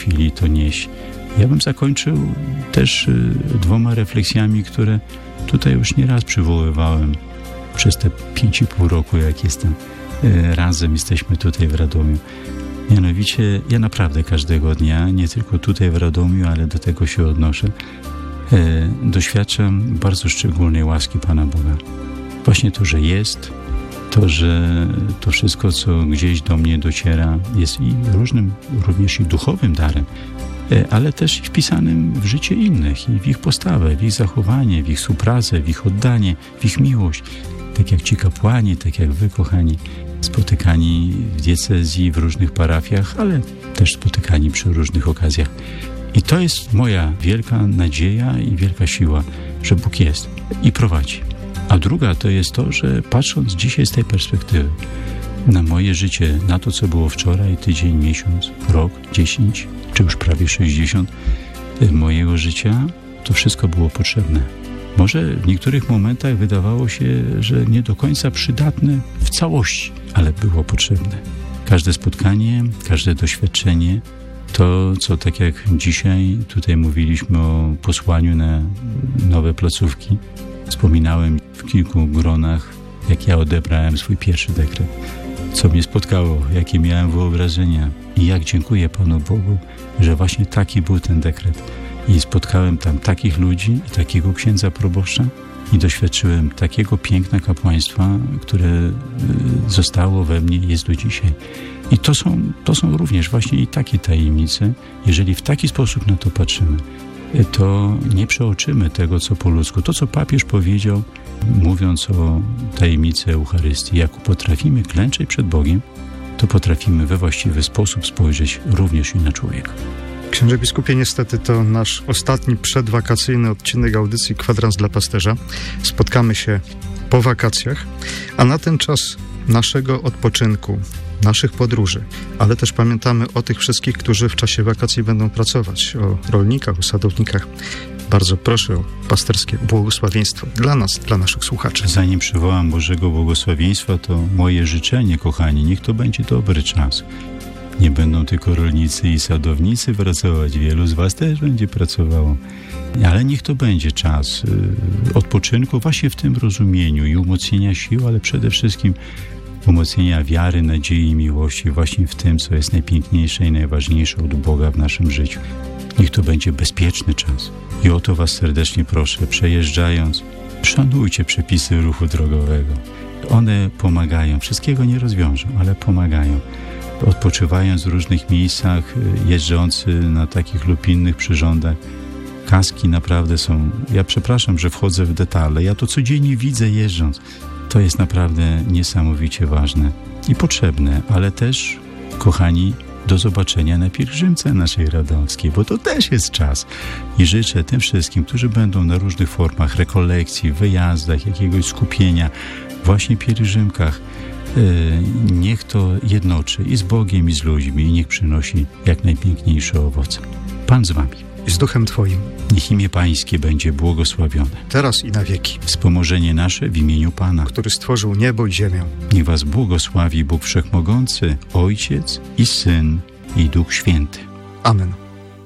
chwili to nieść. Ja bym zakończył też 2 refleksjami, które tutaj już nieraz przywoływałem przez te 5,5 roku, jak jestem. Razem jesteśmy tutaj w Radomiu. Mianowicie ja naprawdę każdego dnia, nie tylko tutaj w Radomiu, ale do tego się odnoszę, doświadczam bardzo szczególnej łaski Pana Boga. Właśnie to, że jest, to, że to wszystko, co gdzieś do mnie dociera, jest i różnym, również i duchowym darem, ale też i wpisanym w życie innych, i w ich postawę, w ich zachowanie, w ich współpracę, w ich oddanie, w ich miłość. Tak jak ci kapłani, tak jak wy, kochani, spotykani w diecezji, w różnych parafiach, ale też spotykani przy różnych okazjach. I to jest moja wielka nadzieja i wielka siła, że Bóg jest i prowadzi. A druga to jest to, że patrząc dzisiaj z tej perspektywy na moje życie, na to, co było wczoraj, tydzień, miesiąc, rok, 10, czy już prawie 60 mojego życia, to wszystko było potrzebne. Może w niektórych momentach wydawało się, że nie do końca przydatne w całości, ale było potrzebne. Każde spotkanie, każde doświadczenie, to, co tak jak dzisiaj tutaj mówiliśmy o posłaniu na nowe placówki, wspominałem w kilku gronach, jak ja odebrałem swój pierwszy dekret, co mnie spotkało, jakie miałem wyobrażenia i jak dziękuję Panu Bogu, że właśnie taki był ten dekret. I spotkałem tam takich ludzi i takiego księdza proboszcza i doświadczyłem takiego piękna kapłaństwa, które zostało we mnie i jest do dzisiaj. I to są również właśnie i takie tajemnice. Jeżeli w taki sposób na to patrzymy, to nie przeoczymy tego, co po ludzku. To, co papież powiedział, mówiąc o tajemnicy Eucharystii, jak potrafimy klęczeć przed Bogiem, to potrafimy we właściwy sposób spojrzeć również i na człowieka. Księże biskupie, niestety to nasz ostatni przedwakacyjny odcinek audycji Kwadrans dla Pasterza. Spotkamy się po wakacjach, a na ten czas naszego odpoczynku, naszych podróży, ale też pamiętamy o tych wszystkich, którzy w czasie wakacji będą pracować, o rolnikach, o sadownikach. Bardzo proszę o pasterskie błogosławieństwo dla nas, dla naszych słuchaczy. Zanim przywołam Bożego błogosławieństwa, to moje życzenie, kochani, niech to będzie dobry czas. Nie będą tylko rolnicy i sadownicy pracować, wielu z was też będzie pracowało. Ale niech to będzie czas odpoczynku właśnie w tym rozumieniu i umocnienia sił, ale przede wszystkim umocnienia wiary, nadziei i miłości właśnie w tym, co jest najpiękniejsze i najważniejsze od Boga w naszym życiu. Niech to będzie bezpieczny czas. I o to was serdecznie proszę, przejeżdżając, szanujcie przepisy ruchu drogowego. One pomagają, wszystkiego nie rozwiążą, ale pomagają. Odpoczywając w różnych miejscach, jeżdżący na takich lub innych przyrządach, kaski naprawdę są... Ja przepraszam, że wchodzę w detale. Ja to codziennie widzę jeżdżąc. To jest naprawdę niesamowicie ważne i potrzebne, ale też, kochani, do zobaczenia na pielgrzymce naszej radomskiej, bo to też jest czas. I życzę tym wszystkim, którzy będą na różnych formach rekolekcji, wyjazdach, jakiegoś skupienia, właśnie pielgrzymkach, niech to jednoczy i z Bogiem, i z ludźmi, i niech przynosi jak najpiękniejsze owoce. Pan z wami. I z duchem Twoim. Niech imię Pańskie będzie błogosławione. Teraz i na wieki. Wspomożenie nasze w imieniu Pana, który stworzył niebo i ziemię. Niech was błogosławi Bóg Wszechmogący, Ojciec i Syn i Duch Święty. Amen.